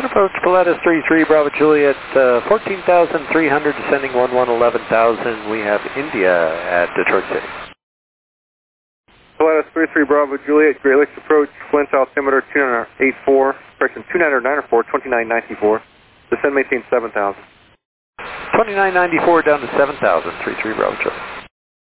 Approach Pilatus 33 Bravo Juliet, 14,300 descending 11,000. We have India at Detroit City. Pilatus 33 Bravo Juliet, Great Lakes approach, Flint altimeter 2984, correction 2994, 2994. Descend maintain 7,000. 2994 down to 7,000, 33 Bravo Juliet.